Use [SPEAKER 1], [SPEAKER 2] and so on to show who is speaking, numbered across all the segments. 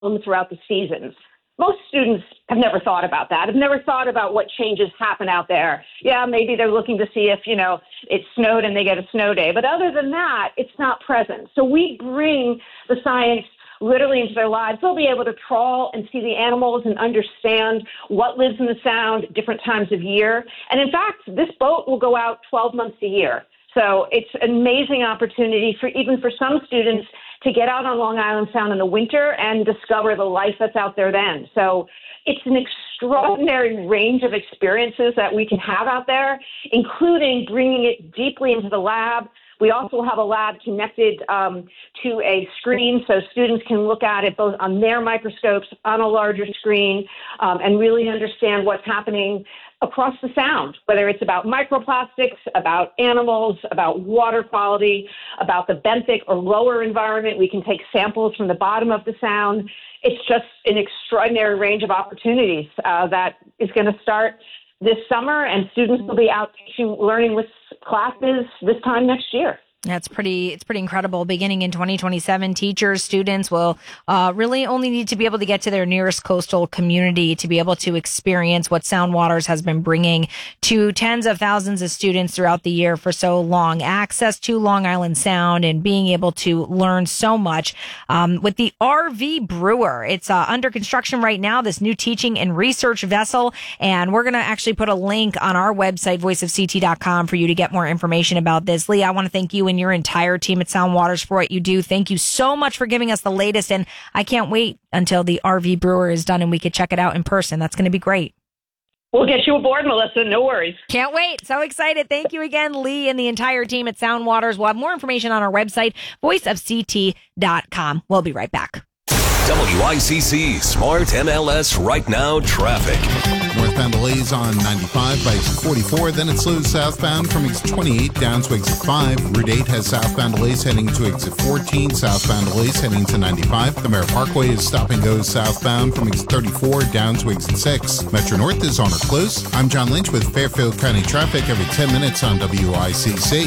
[SPEAKER 1] throughout the seasons. Most students have never thought about that, have never thought about what changes happen out there. Yeah, maybe they're looking to see if, it snowed and they get a snow day. But other than that, it's not present. So we bring the science literally into their lives. They'll be able to trawl and see the animals and understand what lives in the Sound at different times of year. And in fact, this boat will go out 12 months a year. So it's an amazing opportunity for some students to get out on Long Island Sound in the winter and discover the life that's out there then. So it's an extraordinary range of experiences that we can have out there, including bringing it deeply into the lab. We also have a lab connected to a screen so students can look at it both on their microscopes, on a larger screen, and really understand what's happening across the Sound, whether it's about microplastics, about animals, about water quality, about the benthic or lower environment. We can take samples from the bottom of the Sound. It's just an extraordinary range of opportunities that is going to start this summer, and students will be out learning with classes this time next year.
[SPEAKER 2] It's pretty incredible. Beginning in 2027, teachers, students will really only need to be able to get to their nearest coastal community to be able to experience what Sound Waters has been bringing to tens of thousands of students throughout the year for so long. Access to Long Island Sound and being able to learn so much with the RV Brewer. It's under construction right now, this new teaching and research vessel. And we're going to actually put a link on our website, voiceofct.com, for you to get more information about this. Lee, I want to thank you and your entire team at Sound Waters for what you do. Thank you so much for giving us the latest, and I can't wait until the RV Brewer is done and we could check it out in person. That's going to be great.
[SPEAKER 1] We'll get you aboard, Melissa. No worries.
[SPEAKER 2] Can't wait. So excited. Thank you again, Lee, and the entire team at Sound Waters. We'll have more information on our website, voiceofct.com. We'll be right back.
[SPEAKER 3] WICC Smart MLS Right Now traffic.
[SPEAKER 4] Northbound delays on 95 by exit 44. Then it slows southbound from exit 28 down to exit 5. Route 8 has southbound delays heading to exit 14. Southbound delays heading to 95. The Merritt Parkway is stop and go southbound from exit 34 down to exit 6. Metro North is on or close. I'm John Lynch with Fairfield County traffic every 10 minutes on WICC.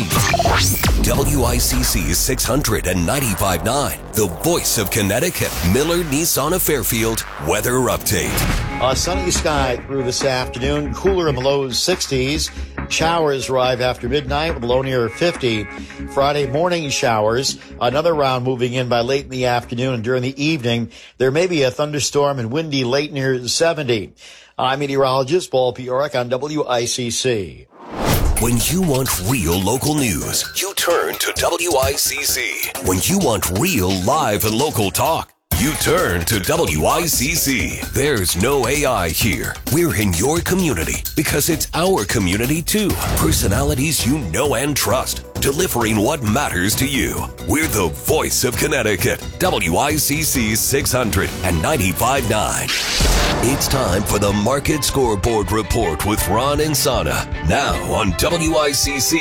[SPEAKER 3] WICC 695.9, the voice of Connecticut. Miller Nissan of Fairfield weather update.
[SPEAKER 5] Sunny sky through this afternoon, cooler in the low 60s. Showers arrive after midnight with a low near 50. Friday morning showers, another round moving in by late in the afternoon, and during the evening there may be a thunderstorm and windy late near 70. I'm meteorologist Paul Piorek on WICC.
[SPEAKER 3] When you want real local news, you turn to WICC. When you want real live and local talk, you turn to WICC. There's no AI here. We're in your community because it's our community too. Personalities you know and trust, delivering what matters to you. We're the voice of Connecticut. WICC 695.9. It's time for the Market Scoreboard Report with Ron Insana. Now on WICC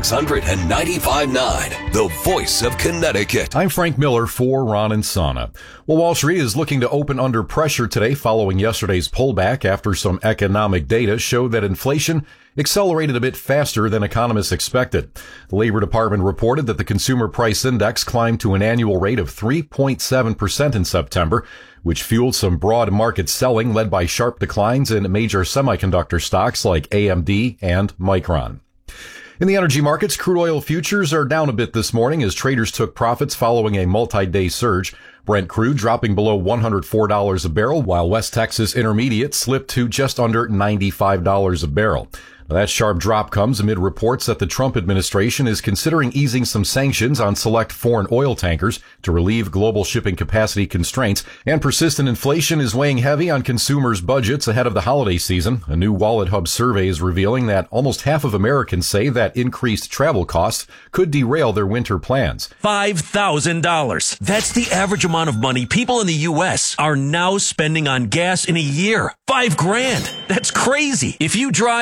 [SPEAKER 3] 695.9, the voice of Connecticut.
[SPEAKER 6] I'm Frank Miller for Ron Insana. Well, Wall Street is looking to open under pressure today following yesterday's pullback after some economic data showed that inflation accelerated a bit faster than economists expected. The Labor Department reported that the Consumer Price Index climbed to an annual rate of 3.7% in September, which fueled some broad market selling led by sharp declines in major semiconductor stocks like AMD and Micron. In the energy markets, crude oil futures are down a bit this morning as traders took profits following a multi-day surge. Brent crude dropping below $104 a barrel, while West Texas Intermediate slipped to just under $95 a barrel. Now, that sharp drop comes amid reports that the Trump administration is considering easing some sanctions on select foreign oil tankers to relieve global shipping capacity constraints, and persistent inflation is weighing heavy on consumers' budgets ahead of the holiday season. A new Wallet Hub survey is revealing that almost half of Americans say that increased travel costs could derail their winter plans.
[SPEAKER 7] $5,000. That's the average amount of money people in the U.S. are now spending on gas in a year. $5,000. That's crazy. If you drive, you have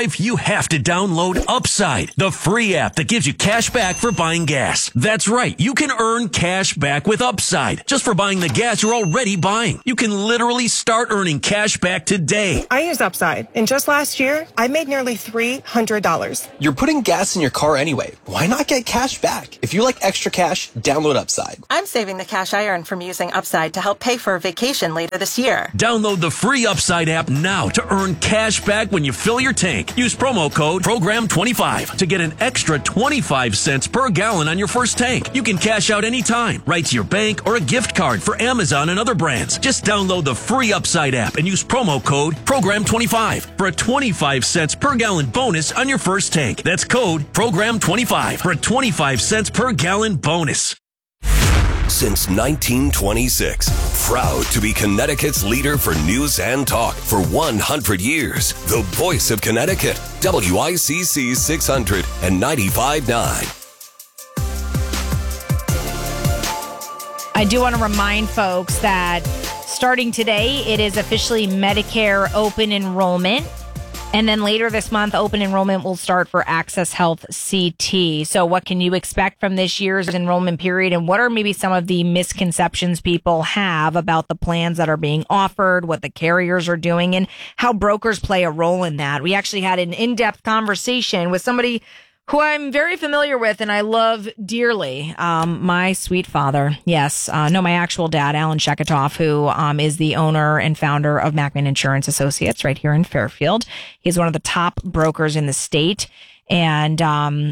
[SPEAKER 7] have to download Upside, the free app that gives you cash back for buying gas. That's right. You can earn cash back with Upside just for buying the gas you're already buying. You can literally start earning cash back today.
[SPEAKER 8] I use Upside, and just last year, I made nearly $300.
[SPEAKER 9] You're putting gas in your car anyway. Why not get cash back? If you like extra cash, download Upside.
[SPEAKER 8] I'm saving the cash I earned from using Upside to help pay for a vacation later this year.
[SPEAKER 7] Download the free Upside app now to earn cash back when you fill your tank. Use promo code PROGRAM25 to get an extra 25 cents per gallon on your first tank. You can cash out anytime, right to your bank or a gift card for Amazon and other brands. Just download the free Upside app and use promo code PROGRAM25 for a 25 cents per gallon bonus on your first tank. That's code PROGRAM25 for a 25 cents per gallon bonus.
[SPEAKER 3] Since 1926, proud to be Connecticut's leader for news and talk for 100 years. The voice of Connecticut, WICC 600 and 95.9.
[SPEAKER 2] I do want to remind folks that starting today, it is officially Medicare open enrollment. And then later this month, open enrollment will start for Access Health CT. So what can you expect from this year's enrollment period? And what are maybe some of the misconceptions people have about the plans that are being offered, what the carriers are doing, and how brokers play a role in that? We actually had an in-depth conversation with somebody who I'm very familiar with and I love dearly, my sweet father. Yes, no, my actual dad, Alan Sheketoff, who is the owner and founder of Macman Insurance Associates right here in Fairfield. He's one of the top brokers in the state. And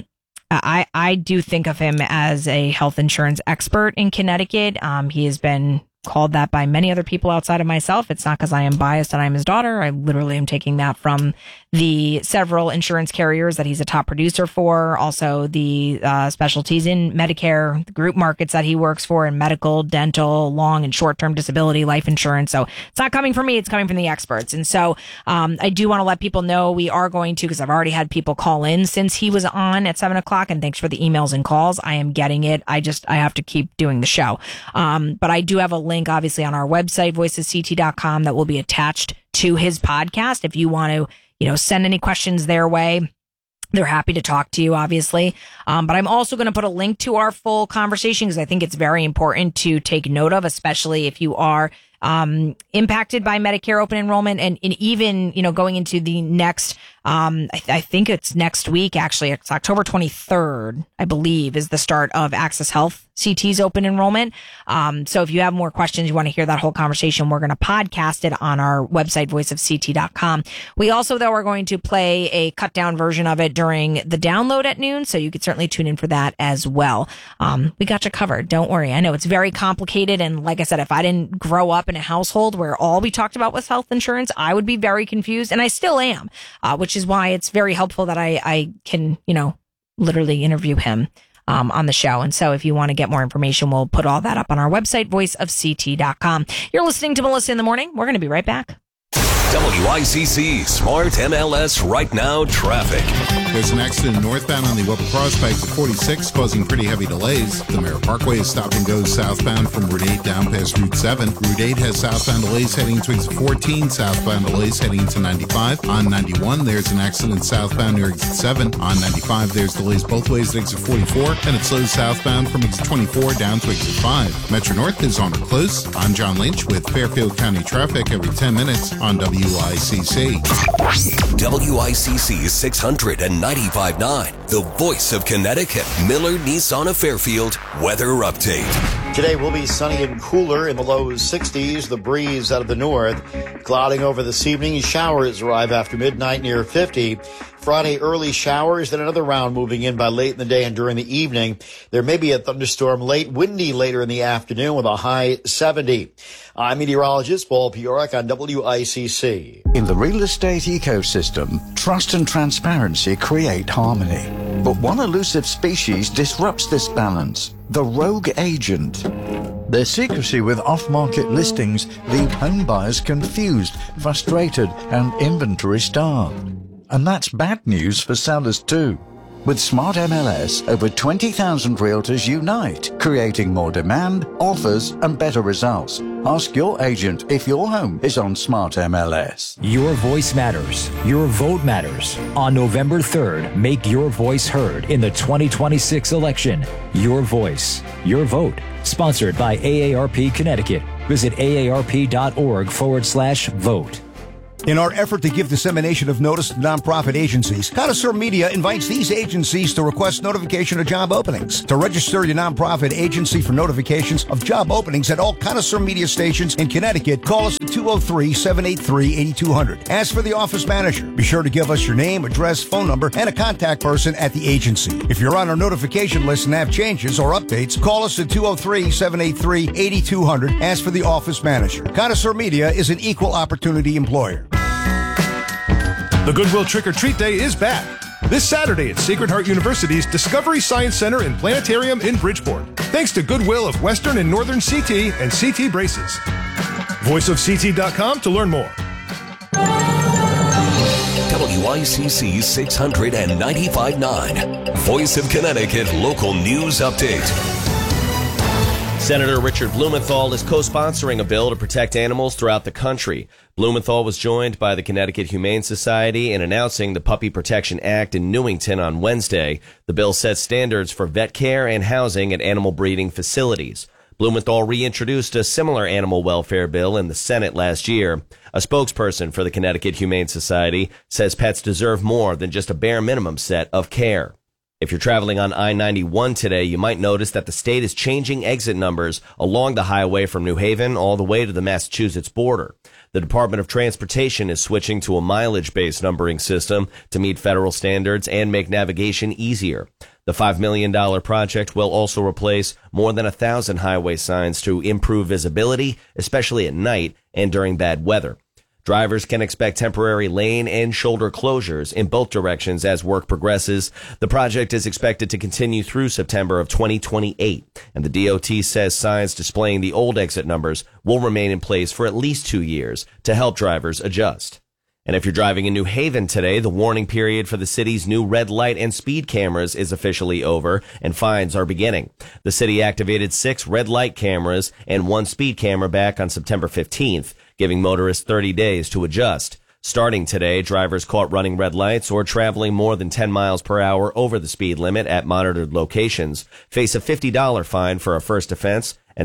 [SPEAKER 2] I do think of him as a health insurance expert in Connecticut. He has been called that by many other people outside of myself. It's not because I am biased and I'm his daughter. I literally am taking that from the several insurance carriers that he's a top producer for, also the specialties in Medicare, the group markets that he works for in medical, dental, long and short-term disability, life insurance. So it's not coming from me, it's coming from the experts. And so I do want to let people know we are going to, because I've already had people call in since he was on at 7 o'clock, and thanks for the emails and calls. I am getting it. I have to keep doing the show. But I do have a link, obviously, on our website, voicesct.com, that will be attached to his podcast. If you want to, send any questions their way, they're happy to talk to you, obviously. But I'm also going to put a link to our full conversation because I think it's very important to take note of, especially if you are impacted by Medicare open enrollment and even, going into the next, I think it's next week, actually. It's October 23rd, I believe, is the start of Access Health CT's open enrollment. So if you have more questions, you want to hear that whole conversation, we're going to podcast it on our website, voiceofct.com. We also, though, are going to play a cut down version of it during the download at noon. So you could certainly tune in for that as well. We got you covered. Don't worry. I know it's very complicated. And like I said, if I didn't grow up in a household where all we talked about was health insurance, I would be very confused. And I still am, which is why it's very helpful that I can, literally interview him on the show. And so if you want to get more information, we'll put all that up on our website, voiceofct.com. You're listening to Melissa in the Morning. We're going to be right back.
[SPEAKER 3] WICC Smart MLS Right Now traffic.
[SPEAKER 4] There's an accident northbound on the Weber Cross by exit 46 causing pretty heavy delays. The Merritt Parkway is stop and go southbound from Route 8 down past Route 7. Route 8 has southbound delays heading to exit 14, southbound delays heading to 95. On 91, there's an accident southbound near exit 7. On 95, there's delays both ways at exit 44, and it slows southbound from exit 24 down to exit 5. Metro North is on or close. I'm John Lynch with Fairfield County traffic every 10 minutes on WICC.
[SPEAKER 3] WICC 695.9, the voice of Connecticut. Miller Nissan of Fairfield weather update.
[SPEAKER 5] Today will be sunny and cooler in the low 60s. The breeze out of the north. Clouding over this evening. Showers arrive after midnight near 50. Friday, early showers, then another round moving in by late in the day and during the evening. There may be a thunderstorm late, windy later in the afternoon with a high 70. I'm meteorologist Paul Piorek on WICC.
[SPEAKER 10] In the real estate ecosystem, trust and transparency create harmony. But one elusive species disrupts this balance: the rogue agent. Their secrecy with off-market listings leave home buyers confused, frustrated, and inventory starved. And that's bad news for sellers too. With Smart MLS, over 20,000 realtors unite, creating more demand, offers, and better results. Ask your agent if your home is on Smart MLS.
[SPEAKER 11] Your voice matters. Your vote matters. On November 3rd, make your voice heard in the 2026 election. Your voice, your vote. Sponsored by AARP Connecticut. Visit aarp.org/vote.
[SPEAKER 12] In our effort to give dissemination of notice to nonprofit agencies, Connoisseur Media invites these agencies to request notification of job openings. To register your nonprofit agency for notifications of job openings at all Connoisseur Media stations in Connecticut, call us at 203-783-8200. Ask for the office manager. Be sure to give us your name, address, phone number, and a contact person at the agency. If you're on our notification list and have changes or updates, call us at 203-783-8200. Ask for the office manager. Connoisseur Media is an equal opportunity employer.
[SPEAKER 13] The Goodwill Trick or Treat Day is back. This Saturday at Sacred Heart University's Discovery Science Center and Planetarium in Bridgeport. Thanks to Goodwill of Western and Northern CT and CT Braces. VoiceofCT.com to learn more.
[SPEAKER 3] WICC 695.9. Voice of Connecticut Local News Update.
[SPEAKER 14] Senator Richard Blumenthal is co-sponsoring a bill to protect animals throughout the country. Blumenthal was joined by the Connecticut Humane Society in announcing the Puppy Protection Act in Newington on Wednesday. The bill sets standards for vet care and housing at animal breeding facilities. Blumenthal reintroduced a similar animal welfare bill in the Senate last year. A spokesperson for the Connecticut Humane Society says pets deserve more than just a bare minimum set of care. If you're traveling on I-91 today, you might notice that the state is changing exit numbers along the highway from New Haven all the way to the Massachusetts border. The Department of Transportation is switching to a mileage-based numbering system to meet federal standards and make navigation easier. The $5 million project will also replace more than 1,000 highway signs to improve visibility, especially at night and during bad weather. Drivers can expect temporary lane and shoulder closures in both directions as work progresses. The project is expected to continue through September of 2028, and the DOT says signs displaying the old exit numbers will remain in place for at least 2 years to help drivers adjust. And if you're driving in New Haven today, the warning period for the city's new red light and speed cameras is officially over, and fines are beginning. The city activated 6 red light cameras and 1 speed camera back on September 15th, giving motorists 30 days to adjust. Starting today, drivers caught running red lights or traveling more than 10 miles per hour over the speed limit at monitored locations face a $50 fine for a first offense and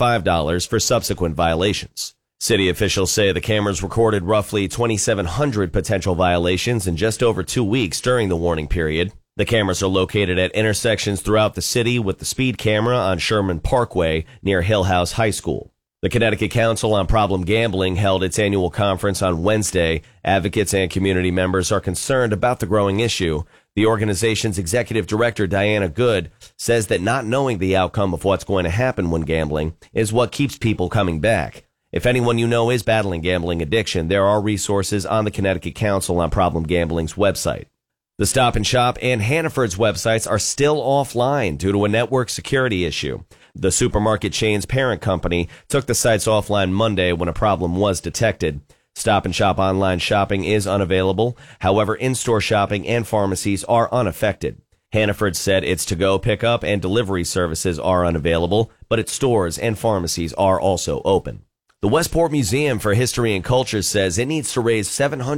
[SPEAKER 14] $75 for subsequent violations. City officials say the cameras recorded roughly 2,700 potential violations in just over 2 weeks during the warning period. The cameras are located at intersections throughout the city, with the speed camera on Sherman Parkway near Hill House High School. The Connecticut Council on Problem Gambling held its annual conference on Wednesday. Advocates and community members are concerned about the growing issue. The organization's executive director, Diana Good, says that not knowing the outcome of what's going to happen when gambling is what keeps people coming back. If anyone you know is battling gambling addiction, there are resources on the Connecticut Council on Problem Gambling's website. The Stop and Shop and Hannaford's websites are still offline due to a network security issue. The supermarket chain's parent company took the sites offline Monday when a problem was detected. Stop and Shop online shopping is unavailable. However, in-store shopping and pharmacies are unaffected. Hannaford said its to-go pickup and delivery services are unavailable, but its stores and pharmacies are also open. The Westport Museum for History and Culture says it needs to raise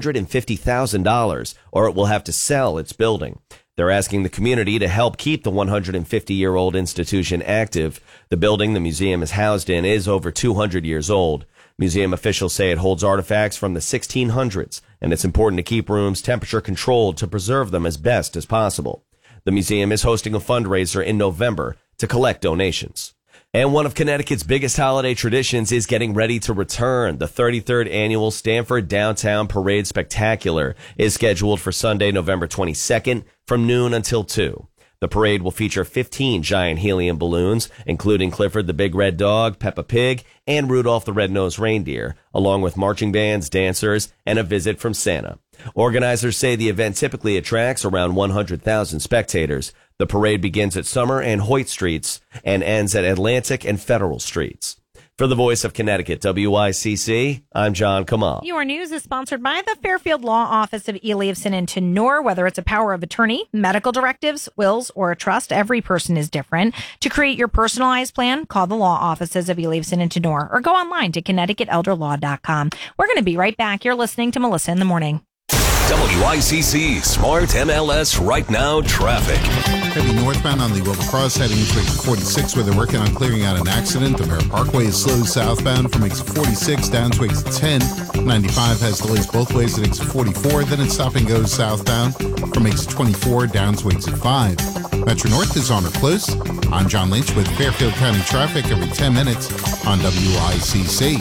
[SPEAKER 14] $750,000 or it will have to sell its building. They're asking the community to help keep the 150-year-old institution active. The building the museum is housed in is over 200 years old. Museum officials say it holds artifacts from the 1600s, and it's important to keep rooms temperature controlled to preserve them as best as possible. The museum is hosting a fundraiser in November to collect donations. And one of Connecticut's biggest holiday traditions is getting ready to return. The 33rd annual Stamford Downtown Parade Spectacular is scheduled for Sunday, November 22nd from noon until 2. The parade will feature 15 giant helium balloons, including Clifford the Big Red Dog, Peppa Pig, and Rudolph the Red-Nosed Reindeer, along with marching bands, dancers, and a visit from Santa. Organizers say the event typically attracts around 100,000 spectators. The parade begins at Summer and Hoyt Streets and ends at Atlantic and Federal Streets. For the Voice of Connecticut, WICC, I'm John Kamal.
[SPEAKER 2] Your news is sponsored by the Fairfield Law Office of E. Leifson and Tenor. Whether it's a power of attorney, medical directives, wills, or a trust, every person is different. To create your personalized plan, call the law offices of E. Leifson and Tenor or go online to ConnecticutElderLaw.com. We're going to be right back. You're listening to Melissa in the Morning.
[SPEAKER 3] WICC Smart MLS Right Now traffic.
[SPEAKER 4] Heavy northbound on the Wilbur Cross heading into exit 46 where they're working on clearing out an accident. The Merritt Parkway is slow southbound from exit 46 down to exit 10. 95 has delays both ways at exit 44. Then it's stop and go southbound from exit 24 down to exit 5. Metro North is on or close. I'm John Lynch with Fairfield County traffic every 10 minutes on WICC.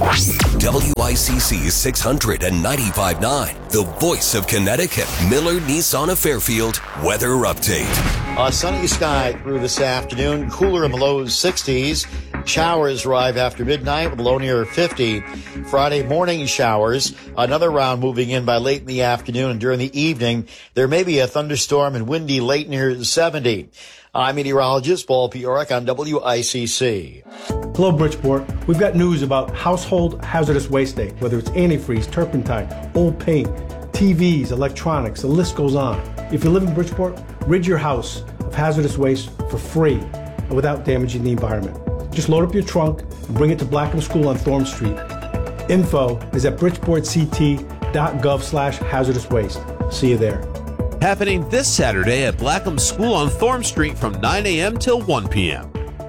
[SPEAKER 3] WICC 695.9, the voice of Connecticut. Miller Nissan of Fairfield weather update.
[SPEAKER 5] Sunny sky through this afternoon, cooler in the low 60s. Showers arrive after midnight with a low near 50. Friday morning showers. Another round moving in by late in the afternoon, and during the evening, there may be a thunderstorm and windy late near 70. I'm meteorologist Paul Piorek on WICC.
[SPEAKER 15] Hello, Bridgeport. We've got news about Household Hazardous Waste Day, whether it's antifreeze, turpentine, old paint, TVs, electronics, the list goes on. If you live in Bridgeport, rid your house of hazardous waste for free and without damaging the environment. Just load up your trunk and bring it to Blackham School on Thorne Street. Info is at bridgeportct.gov/hazardous waste. See you there.
[SPEAKER 16] Happening this Saturday at Blackham School on Thorne Street from 9 a.m. till 1 p.m.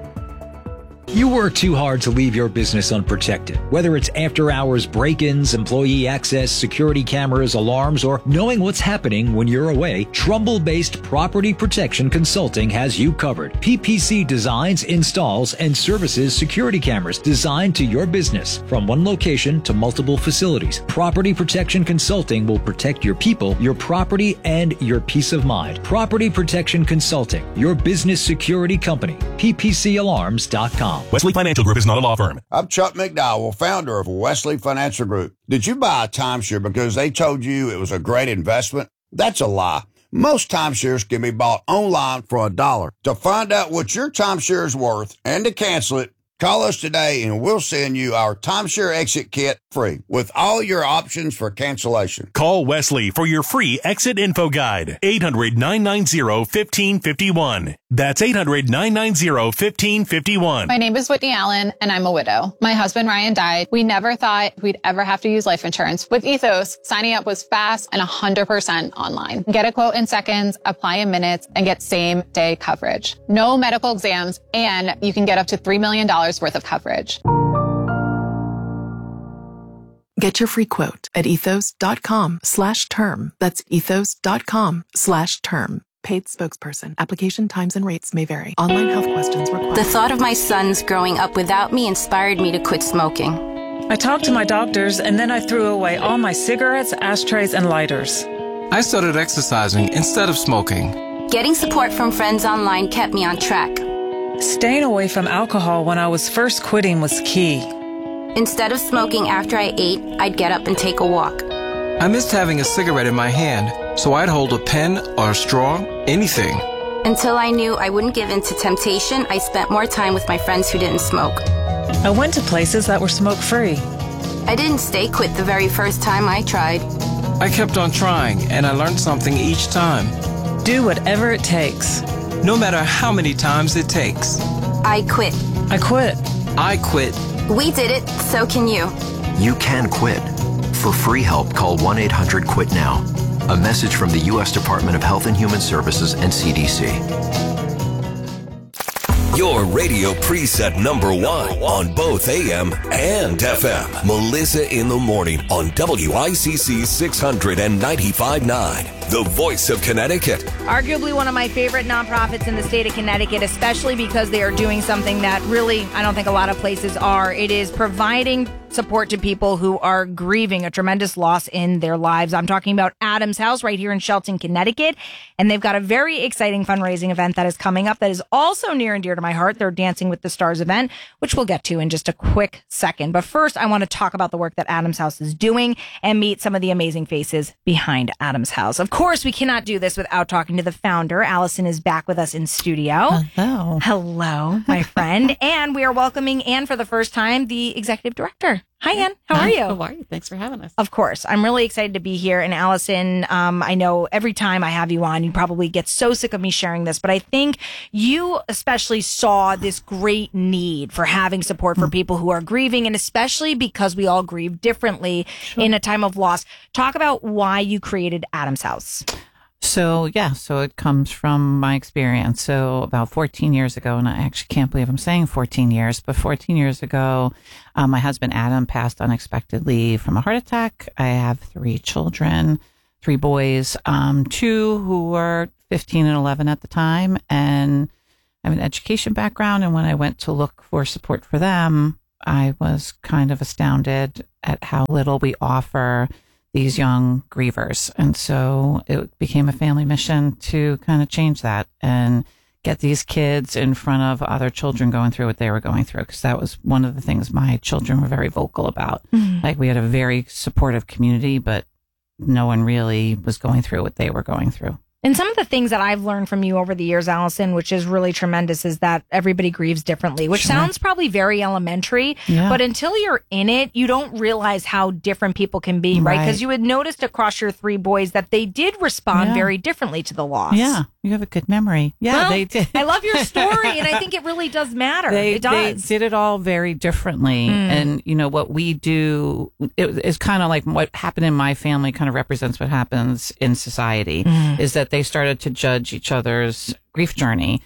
[SPEAKER 11] You work too hard to leave your business unprotected. Whether it's after-hours break-ins, employee access, security cameras, alarms, or knowing what's happening when you're away, Trumbull-based Property Protection Consulting has you covered. PPC designs, installs, and services security cameras designed to your business from one location to multiple facilities. Property Protection Consulting will protect your people, your property, and your peace of mind. Property Protection Consulting, your business security company. PPCalarms.com.
[SPEAKER 17] Wesley Financial Group is not a law firm.
[SPEAKER 18] I'm Chuck McDowell, founder of Wesley Financial Group. Did you buy a timeshare because they told you it was a great investment? That's a lie. Most timeshares can be bought online for $1. To find out what your timeshare is worth and to cancel it, call us today and we'll send you our timeshare exit kit free with all your options for cancellation.
[SPEAKER 17] Call Wesley for your free exit info guide. 800-990-1551. That's 800-990-1551.
[SPEAKER 19] My name is Whitney Allen, and I'm a widow. My husband, Ryan, died. We never thought we'd ever have to use life insurance. With Ethos, signing up was fast and 100% online. Get a quote in seconds, apply in minutes, and get same-day coverage. No medical exams, and you can get up to $3 million worth of coverage.
[SPEAKER 20] Get your free quote at ethos.com/term. That's ethos.com/term. Paid spokesperson. Application times and rates may vary. Online health questions required.
[SPEAKER 21] The thought of my sons growing up without me inspired me to quit smoking.
[SPEAKER 22] I talked to my doctors, and then I threw away all my cigarettes, ashtrays, and lighters.
[SPEAKER 23] I started exercising instead of smoking.
[SPEAKER 21] Getting support from friends online kept me on track.
[SPEAKER 22] Staying away from alcohol when I was first quitting was key.
[SPEAKER 21] Instead of smoking after I ate, I'd get up and take a walk.
[SPEAKER 23] I missed having a cigarette in my hand, so I'd hold a pen or a straw, anything.
[SPEAKER 21] Until I knew I wouldn't give in to temptation, I spent more time with my friends who didn't smoke.
[SPEAKER 22] I went to places that were smoke-free.
[SPEAKER 21] I didn't stay quit the very first time I tried.
[SPEAKER 23] I kept on trying, and I learned something each time.
[SPEAKER 22] Do whatever it takes.
[SPEAKER 23] No matter how many times it takes.
[SPEAKER 21] I quit.
[SPEAKER 22] I quit.
[SPEAKER 23] I quit.
[SPEAKER 21] We did it, so can you.
[SPEAKER 24] You can quit. For free help, call 1-800-QUIT-NOW. A message from the U.S. Department of Health and Human Services and CDC.
[SPEAKER 3] Your radio preset #1 on both AM and FM. Melissa in the Morning on WICC 695.9, the voice of Connecticut.
[SPEAKER 2] Arguably one of my favorite nonprofits in the state of Connecticut, especially because they are doing something that really I don't think a lot of places are. It is providing support to people who are grieving a tremendous loss in their lives. I'm talking about Adams House right here in Shelton, Connecticut. And they've got a very exciting fundraising event that is coming up that is also near and dear to my heart. Their Dancing with the Stars event, which we'll get to in just a quick second. But first, I want to talk about the work that Adams House is doing and meet some of the amazing faces behind Adams House. Of course, we cannot do this without talking to the founder. Allison is back with us in studio.
[SPEAKER 1] Hello.
[SPEAKER 2] Hello, my friend. And we are welcoming Anne for the first time, the executive director. Hi, Anne. How are you?
[SPEAKER 1] How are you? Thanks for having us.
[SPEAKER 2] Of course. I'm really excited to be here. And Allison, I know every time I have you on, you probably get so sick of me sharing this, but I think you especially saw this great need for having support for people who are grieving, and especially because we all grieve differently in a time of loss. Talk about why you created Adams House.
[SPEAKER 1] So it comes from my experience. So about 14 years ago, and I actually can't believe I'm saying 14 years, but 14 years ago, my husband Adam passed unexpectedly from a heart attack. I have 3 children, 3 boys, 2 who were 15 and 11 at the time, and I have an education background. And when I went to look for support for them, I was kind of astounded at how little we offer these young grievers. And so it became a family mission to kind of change that and get these kids in front of other children going through what they were going through. Because that was one of the things my children were very vocal about. Mm-hmm. Like, we had a very supportive community, but no one really was going through what they were going through.
[SPEAKER 2] And some of the things that I've learned from you over the years, Allison, which is really tremendous, is that everybody grieves differently, which sounds probably very elementary, but until you're in it, you don't realize how different people can be, right? Because you had noticed across your 3 boys that they did respond very differently to the loss.
[SPEAKER 1] Yeah, you have a good memory. Yeah,
[SPEAKER 2] well,
[SPEAKER 1] they did.
[SPEAKER 2] I love your story, and I think it really does matter. It does.
[SPEAKER 1] They did it all very differently. And, what we do, it's kind of like what happened in my family kind of represents what happens in society, is that they started to judge each other's grief journey.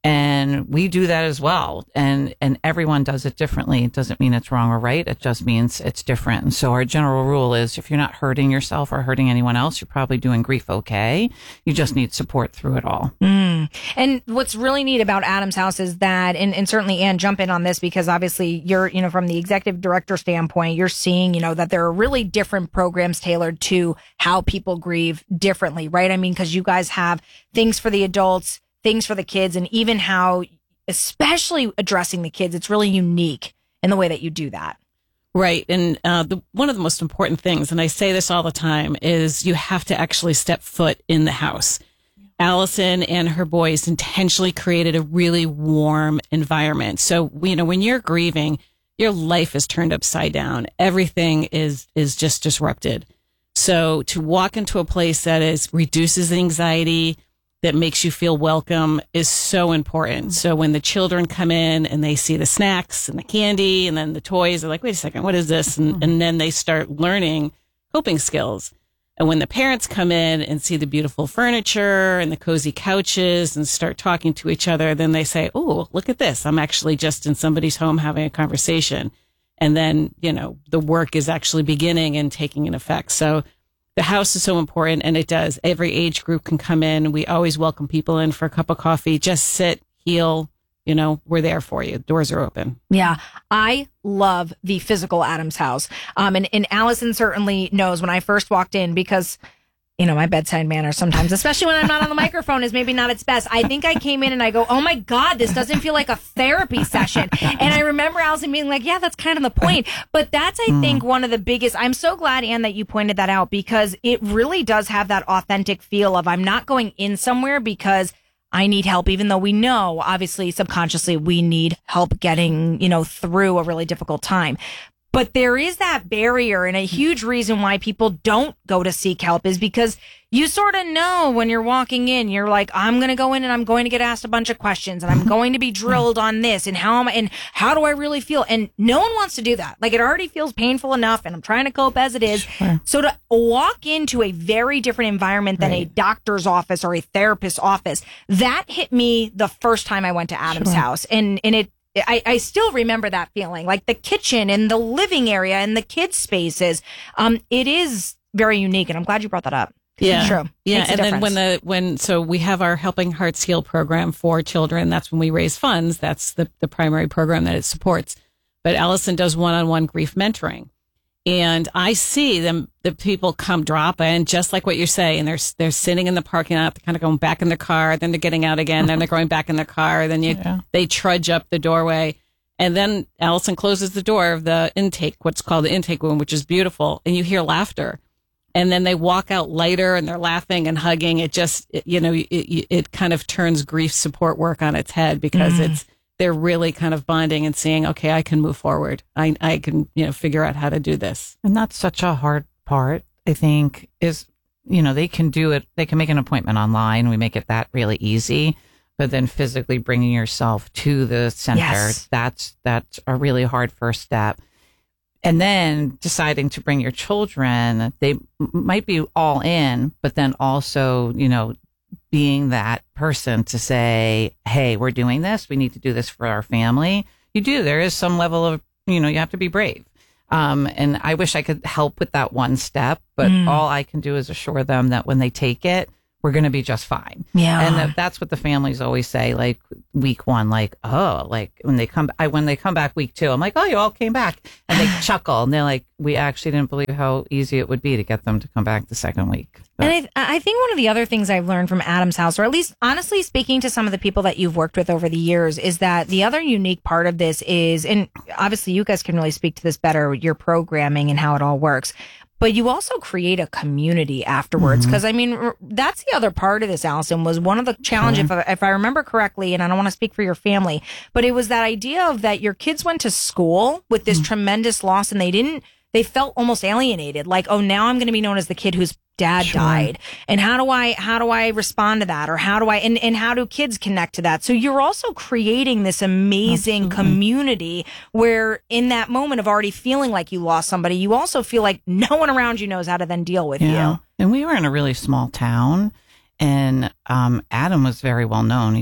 [SPEAKER 1] And we do that as well. And everyone does it differently. It doesn't mean it's wrong or right. It just means it's different. And so our general rule is, if you're not hurting yourself or hurting anyone else, you're probably doing grief okay. You just need support through it all.
[SPEAKER 2] And what's really neat about Adams House is that, and certainly Anne, jump in on this, because obviously you're, from the executive director standpoint, you're seeing, that there are really different programs tailored to how people grieve differently, right? I mean, because you guys have things for the adults, things for the kids, and even how, especially addressing the kids, it's really unique in the way that you do that.
[SPEAKER 1] Right. And one of the most important things, and I say this all the time, is you have to actually step foot in the house. Allison and her boys intentionally created a really warm environment. So, when you're grieving, your life is turned upside down. Everything is just disrupted. So to walk into a place that reduces anxiety, that makes you feel welcome, is so important. So when the children come in and they see the snacks and the candy and then the toys, they're like, wait a second, what is this? And then they start learning coping skills. And when the parents come in and see the beautiful furniture and the cozy couches and start talking to each other, then they say, oh, look at this. I'm actually just in somebody's home having a conversation. And then, the work is actually beginning and taking an effect. So the house is so important, and it does. Every age group can come in. We always welcome people in for a cup of coffee. Just sit, heal. We're there for you. Doors are open.
[SPEAKER 2] Yeah. I love the physical Adams House. And Allison certainly knows when I first walked in, because, my bedside manner sometimes, especially when I'm not on the microphone, is maybe not its best. I think I came in and I go, oh my God, this doesn't feel like a therapy session. And I remember Allison being like, yeah, that's kind of the point. But that's, I think, one of the biggest. I'm so glad, Anne, that you pointed that out, because it really does have that authentic feel of, I'm not going in somewhere because I need help, even though we know, obviously, subconsciously, we need help getting, through a really difficult time. But there is that barrier, and a huge reason why people don't go to seek help is because you sort of know when you're walking in, you're like, I'm going to go in and I'm going to get asked a bunch of questions, and I'm going to be drilled on this, and how do I really feel? And no one wants to do that. Like, it already feels painful enough, and I'm trying to cope as it is. Sure. So to walk into a very different environment than a doctor's office or a therapist's office, that hit me the first time I went to Adams House. And I still remember that feeling, like the kitchen and the living area and the kids' spaces. It is very unique, and I'm glad you brought that up.
[SPEAKER 1] Yeah,
[SPEAKER 2] true.
[SPEAKER 1] Yeah, and then so we have our Helping Hearts Heal program for children. That's when we raise funds. That's the primary program that it supports. but Allison does one-on-one grief mentoring. And I see the people come drop in, just like what you're saying. They're sitting in the parking lot, they're kind of going back in their car, then they're getting out again, then they're going back in their car, then they trudge up the doorway. And then Allison closes the door of the intake, what's called the intake room, which is beautiful. And you hear laughter. And then they walk out lighter and they're laughing and hugging. It just, it kind of turns grief support work on its head, because they're really kind of bonding and seeing, okay, I can move forward. I can, figure out how to do this.
[SPEAKER 6] And that's such a hard part, I think, is, they can do it. They can make an appointment online. We make it that really easy. But then physically bringing yourself to the center, that's a really hard first step. And then deciding to bring your children, they might be all in, but then also, being that person to say, hey, we're doing this. We need to do this for our family. There is some level of, you have to be brave. And I wish I could help with that one step, but all I can do is assure them that when they take it, we're going to be just fine. Yeah. And that's what the families always say, like week one, like, oh, like when they come back week two, I'm like, oh, you all came back. And they chuckle and they're like, we actually didn't believe how easy it would be to get them to come back the second week. But.
[SPEAKER 2] And I think one of the other things I've learned from Adam's House, or at least honestly speaking to some of the people that you've worked with over the years, is that the other unique part of this is, and obviously you guys can really speak to this better, your programming and how it all works, but you also create a community afterwards. Because, that's the other part of this, Allison, was one of the challenges, if I remember correctly, and I don't want to speak for your family, but it was that idea of that your kids went to school with this tremendous loss and they felt almost alienated. Like, oh, now I'm going to be known as the kid whose dad died. And how do I respond to that? Or how do and how do kids connect to that? So you're also creating this amazing community where in that moment of already feeling like you lost somebody, you also feel like no one around you knows how to then deal with you.
[SPEAKER 6] And we were in a really small town, and Adam was very well known.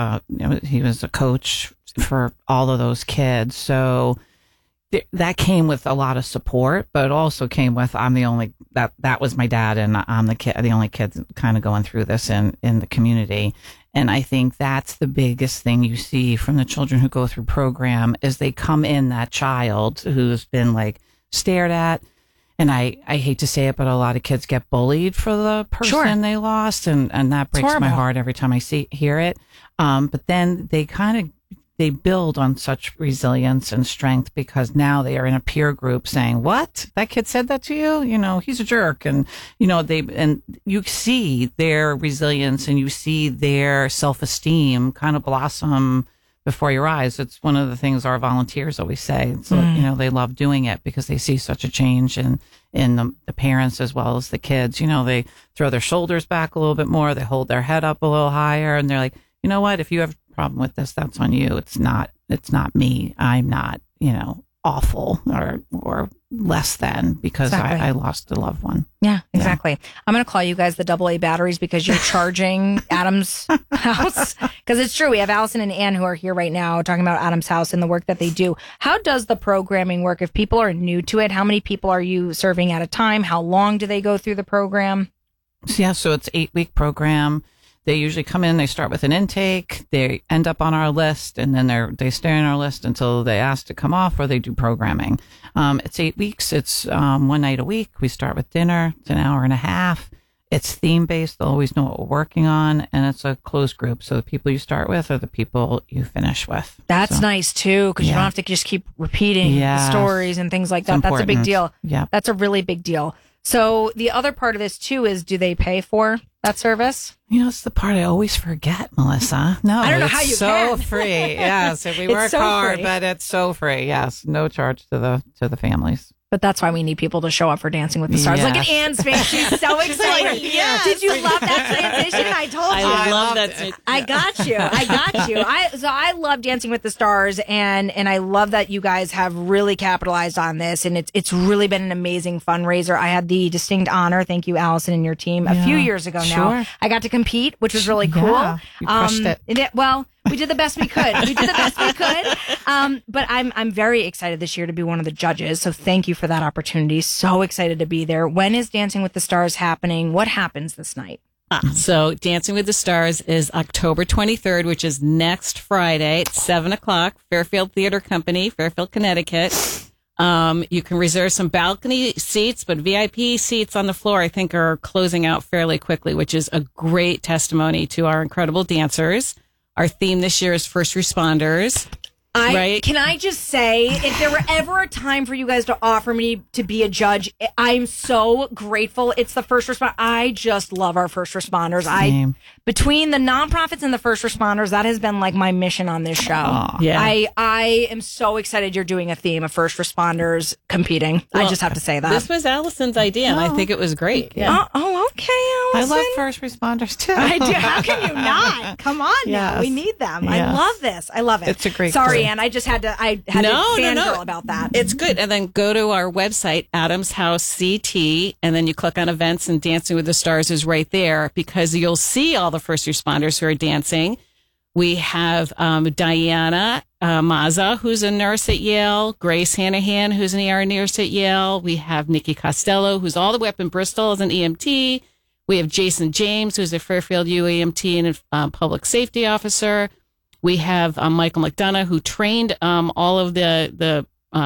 [SPEAKER 6] He was a coach for all of those kids. So that came with a lot of support, but it also came with, I'm the only, that was my dad, and I'm the only kid kind of going through this in the community. And I think that's the biggest thing you see from the children who go through program is they come in that child who's been like stared at. And I hate to say it, but a lot of kids get bullied for the person they lost. And that breaks my heart every time I hear it. But then they build on such resilience and strength because now they are in a peer group saying, what? That kid said that to you? He's a jerk. And, and you see their resilience and you see their self-esteem kind of blossom before your eyes. It's one of the things our volunteers always say. So, they love doing it because they see such a change in the parents as well as the kids. They throw their shoulders back a little bit more. They hold their head up a little higher and they're like, you know what? If you have a problem with this, that's on you. It's not me. I'm not, awful or less than because I lost a loved one.
[SPEAKER 2] Yeah, exactly. Yeah. I'm going to call you guys the AA batteries because you're charging Adam's House. Because it's true. We have Allison and Ann who are here right now talking about Adam's House and the work that they do. How does the programming work? If people are new to it, how many people are you serving at a time? How long do they go through the program?
[SPEAKER 6] Yeah, so it's 8-week program. They usually come in, they start with an intake, they end up on our list, and then they stay on our list until they ask to come off or they do programming. It's 8 weeks. It's one night a week. We start with dinner. It's an hour and a half. It's theme-based. They'll always know what we're working on, and it's a closed group. So the people you start with are the people you finish with.
[SPEAKER 2] That's nice, too, because you don't have to just keep repeating the stories and things like that. That's a big deal.
[SPEAKER 6] Yeah,
[SPEAKER 2] that's a really big deal. So the other part of this, too, is do they pay for that service?
[SPEAKER 6] It's the part I always forget, Melissa. No,
[SPEAKER 2] I don't know how you
[SPEAKER 6] so
[SPEAKER 2] can.
[SPEAKER 6] Free. Yes, we work hard, but it's so free. Yes, no charge to the families.
[SPEAKER 2] But that's why we need people to show up for Dancing with the Stars. Look at Ann's face. She's so excited.
[SPEAKER 1] Yes.
[SPEAKER 2] Did you love that transition? I told you.
[SPEAKER 1] I love that.
[SPEAKER 2] I got you. I love Dancing with the Stars, and I love that you guys have really capitalized on this, and it's really been an amazing fundraiser. I had the distinct honor, thank you, Allison, and your team, a few years ago now. I got to compete, which was really cool.
[SPEAKER 6] Yeah, you crushed it.
[SPEAKER 2] Well, we did the best we could. But I'm very excited this year to be one of the judges. So thank you for that opportunity. So excited to be there. When is Dancing with the Stars happening? What happens this night?
[SPEAKER 1] So Dancing with the Stars is October 23rd, which is next Friday at 7 o'clock, Fairfield Theater Company, Fairfield, Connecticut. You can reserve some balcony seats, but VIP seats on the floor, I think, are closing out fairly quickly, which is a great testimony to our incredible dancers. Our theme this year is first responders. Right?
[SPEAKER 2] Can I just say, if there were ever a time for you guys to offer me to be a judge, I'm so grateful. It's the first responder. I just love our first responders. Between the nonprofits and the first responders, that has been like my mission on this show.
[SPEAKER 1] Yeah.
[SPEAKER 2] I am so excited you're doing a theme of first responders competing.
[SPEAKER 1] Well,
[SPEAKER 2] I just have to say that.
[SPEAKER 1] This was Allison's idea, and I think it was great. Yeah.
[SPEAKER 2] Okay, Allison.
[SPEAKER 6] I love first responders too.
[SPEAKER 2] I do. How can you not? Come on now.
[SPEAKER 6] Yes.
[SPEAKER 2] We need them.
[SPEAKER 6] Yes.
[SPEAKER 2] I love this. I love it.
[SPEAKER 6] It's a great
[SPEAKER 2] Sorry,
[SPEAKER 6] group.
[SPEAKER 2] Ann. I just had to fangirl about that.
[SPEAKER 1] It's good. And then go to our website, Adams House CT, and then you click on events, and Dancing with the Stars is right there, because you'll see all the first responders who are dancing. We have Diana Mazza, who's a nurse at Yale, Grace Hanahan, who's an ER nurse at Yale. We have Nikki Costello, who's all the way up in Bristol as an EMT. We have Jason James, who's a Fairfield UEMT and a public safety officer. We have Michael McDonough, who trained all of the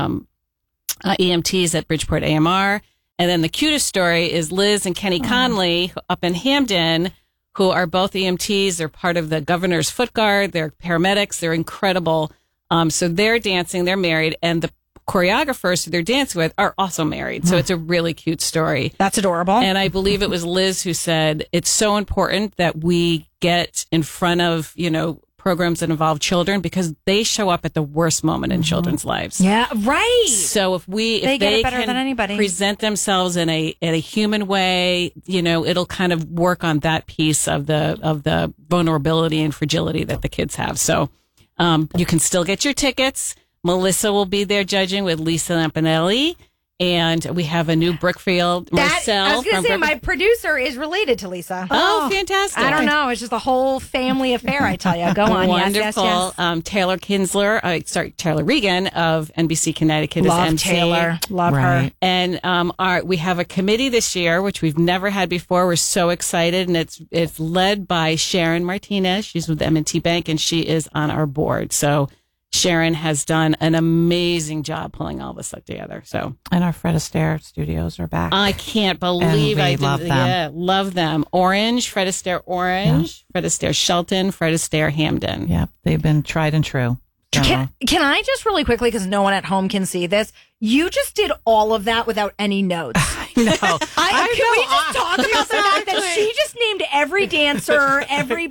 [SPEAKER 1] EMTs at Bridgeport AMR. And then the cutest story is Liz and Kenny Conley up in Hamden, who are both EMTs. They're part of the Governor's Foot Guard. They're paramedics. They're incredible. So they're dancing. They're married. And the choreographers who they're dancing with are also married. So it's a really cute story.
[SPEAKER 2] That's adorable.
[SPEAKER 1] And I believe it was Liz who said, it's so important that we get in front of, programs that involve children, because they show up at the worst moment in children's lives.
[SPEAKER 2] Yeah, right.
[SPEAKER 1] So if
[SPEAKER 2] they get it better than anybody.
[SPEAKER 1] Present themselves in a human way, it'll kind of work on that piece of the vulnerability and fragility that the kids have. So you can still get your tickets. Melissa will be there judging with Lisa Lampanelli. And we have a new Brookfield, Marcel.
[SPEAKER 2] I was going to say, my producer is related to Lisa.
[SPEAKER 1] Oh, fantastic.
[SPEAKER 2] I don't know. It's just a whole family affair, I tell you. Go on.
[SPEAKER 1] Wonderful.
[SPEAKER 2] Yes.
[SPEAKER 1] Taylor Kinsler, Taylor Regan of NBC Connecticut
[SPEAKER 2] Love
[SPEAKER 1] is MC.
[SPEAKER 2] Taylor. Love her.
[SPEAKER 1] And we have a committee this year, which we've never had before. We're so excited. And it's led by Sharon Martinez. She's with M&T Bank, and she is on our board. So Sharon has done an amazing job pulling all this stuff together. So,
[SPEAKER 6] and our Fred Astaire studios are back.
[SPEAKER 1] I can't believe I
[SPEAKER 6] love them.
[SPEAKER 1] Yeah, love them. Orange, Fred Astaire Orange, Fred Astaire Shelton, Fred Astaire Hamden.
[SPEAKER 6] Yep, they've been tried and true.
[SPEAKER 2] Can I just really quickly, because no one at home can see this, you just did all of that without any notes.
[SPEAKER 6] No.
[SPEAKER 2] Can we just talk about the fact that she just named every dancer,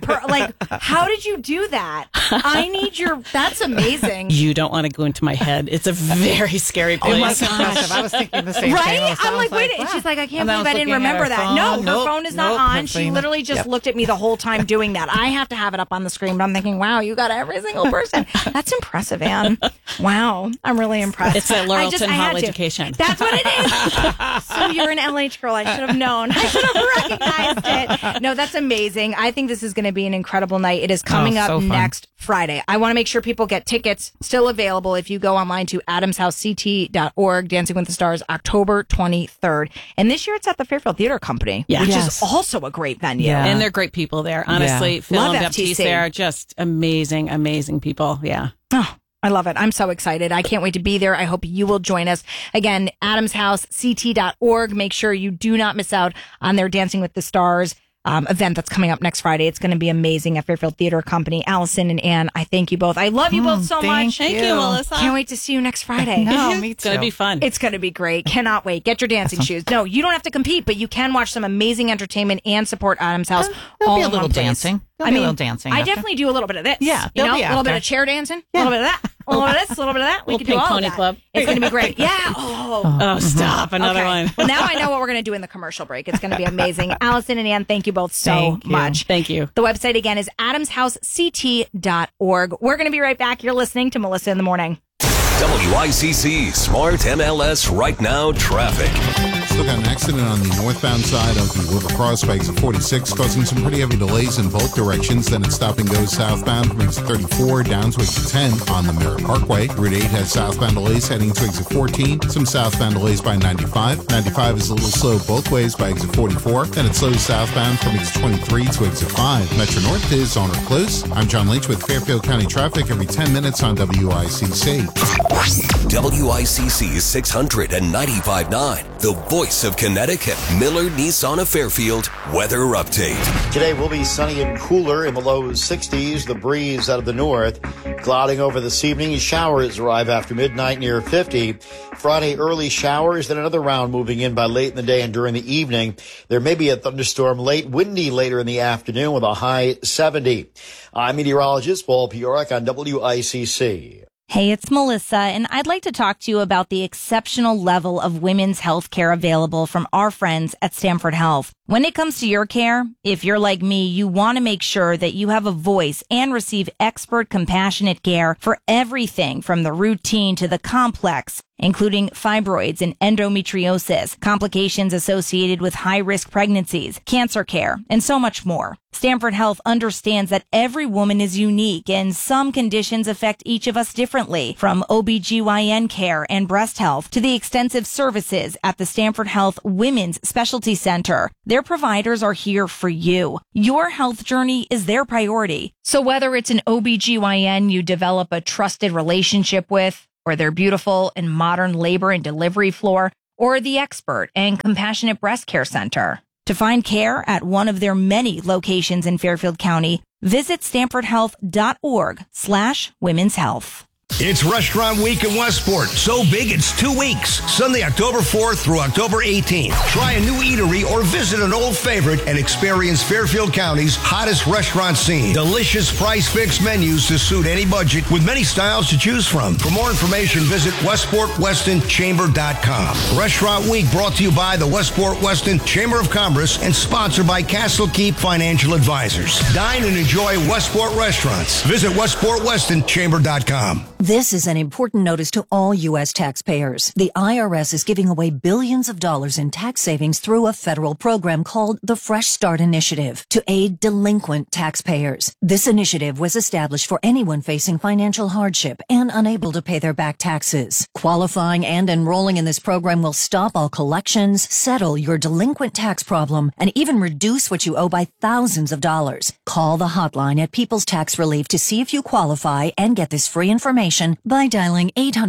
[SPEAKER 2] how did you do that? That's amazing.
[SPEAKER 1] You don't want to go into my head. It's a very scary place.
[SPEAKER 6] Oh my gosh, I was thinking the same thing.
[SPEAKER 2] Right? I'm like, wait, and she's like, I can't believe I didn't remember that. No, her phone is not on. She literally just looked at me the whole time doing that. I have to have it up on the screen, but I'm thinking, wow, you got every single person. That's impressive, Ann. Wow. I'm really impressed.
[SPEAKER 1] It's a Laurelton Hall education.
[SPEAKER 2] That's what it is. So you're an LH girl. I should have known. I should have recognized it. No, that's amazing. I think this is going to be an incredible night. It is coming up next Friday. I want to make sure people get tickets still available if you go online to adamshousect.org. Dancing with the Stars, October 23rd. And this year it's at the Fairfield Theater Company, which is also a great venue.
[SPEAKER 1] Yeah. And they're great people there. Honestly, Phil
[SPEAKER 2] Love
[SPEAKER 1] and Baptiste
[SPEAKER 2] FTC.
[SPEAKER 1] there, just amazing, amazing people. Yeah.
[SPEAKER 2] Oh, I love it. I'm so excited. I can't wait to be there. I hope you will join us. Again, adamshousect.org. Make sure you do not miss out on their Dancing with the Stars event that's coming up next Friday. It's going to be amazing at Fairfield Theater Company. Allison and Ann, I thank you both. I love you both so much.
[SPEAKER 1] Thank you, Melissa.
[SPEAKER 2] Can't wait to see you next Friday.
[SPEAKER 6] No, me too.
[SPEAKER 1] It's going to be fun.
[SPEAKER 2] It's going to be great. Cannot wait. Get your dancing shoes. No, you don't have to compete, but you can watch some amazing entertainment and support Adams House.
[SPEAKER 6] There'll
[SPEAKER 2] all
[SPEAKER 6] be a
[SPEAKER 2] in
[SPEAKER 6] little
[SPEAKER 2] one place.
[SPEAKER 6] dancing.
[SPEAKER 2] I
[SPEAKER 6] A
[SPEAKER 2] mean,
[SPEAKER 6] little dancing.
[SPEAKER 2] I
[SPEAKER 6] after.
[SPEAKER 2] definitely do a little bit of this.
[SPEAKER 6] Yeah,
[SPEAKER 2] you know,
[SPEAKER 6] there'll be
[SPEAKER 2] a little bit
[SPEAKER 6] after.
[SPEAKER 2] of chair dancing, a little bit of that, a little bit of this, a little bit of that. We
[SPEAKER 1] Little
[SPEAKER 2] can do
[SPEAKER 1] Pink
[SPEAKER 2] all
[SPEAKER 1] Pony
[SPEAKER 2] of that.
[SPEAKER 1] Club.
[SPEAKER 2] It's going to be great. Yeah.
[SPEAKER 1] Oh, stop. Another one.
[SPEAKER 2] Well, now I know what we're going to do in the commercial break. It's going to be amazing. Allison and Ann, thank you both so much.
[SPEAKER 1] Thank you.
[SPEAKER 2] The website again is adamshousect.org. We're going to be right back. You're listening to Melissa in the Morning.
[SPEAKER 3] WICC Smart MLS Right Now traffic.
[SPEAKER 4] Still got an accident on the northbound side of the River Cross by exit 46, causing some pretty heavy delays in both directions. Then it's stop and go southbound from exit 34 down to exit 10 on the Merritt Parkway. Route 8 has southbound delays heading to exit 14. Some southbound delays by 95. 95 is a little slow both ways by exit 44. Then it slows southbound from exit 23 to exit 5. Metro North is on or close. I'm John Leach with Fairfield County traffic every 10 minutes on WICC.
[SPEAKER 3] WICC 695.9, the voice of Connecticut. Miller Nissan of Fairfield weather update.
[SPEAKER 5] Today will be sunny and cooler in the low 60s. The breeze out of the north clouding over this evening. Showers arrive after midnight near 50. Friday early showers, then another round moving in by late in the day and during the evening. There may be a thunderstorm late, windy later in the afternoon with a high 70. I'm meteorologist Paul Piorek on WICC.
[SPEAKER 2] Hey, it's Melissa, and I'd like to talk to you about the exceptional level of women's health care available from our friends at Stanford Health. When it comes to your care, if you're like me, you want to make sure that you have a voice and receive expert, compassionate care for everything from the routine to the complex, including fibroids and endometriosis, complications associated with high-risk pregnancies, cancer care, and so much more. Stanford Health understands that every woman is unique and some conditions affect each of us differently, from OBGYN care and breast health to the extensive services at the Stanford Health Women's Specialty Center. Their providers are here for you. Your health journey is their priority. So whether it's an OBGYN you develop a trusted relationship with, or their beautiful and modern labor and delivery floor, or the expert and compassionate breast care center. To find care at one of their many locations in Fairfield County, visit stanfordhealth.org/women's health.
[SPEAKER 12] It's Restaurant Week in Westport. So big, it's 2 weeks. Sunday, October 4th through October 18th. Try a new eatery or visit an old favorite and experience Fairfield County's hottest restaurant scene. Delicious price-fixed menus to suit any budget with many styles to choose from. For more information, visit WestportWestonChamber.com. Restaurant Week brought to you by the Westport Weston Chamber of Commerce and sponsored by Castle Keep Financial Advisors. Dine and enjoy Westport restaurants. Visit WestportWestonChamber.com.
[SPEAKER 7] This is an important notice to all U.S. taxpayers. The IRS is giving away billions of dollars in tax savings through a federal program called the Fresh Start Initiative to aid delinquent taxpayers. This initiative was established for anyone facing financial hardship and unable to pay their back taxes. Qualifying and enrolling in this program will stop all collections, settle your delinquent tax problem, and even reduce what you owe by thousands of dollars. Call the hotline at People's Tax Relief to see if you qualify and get this free information by dialing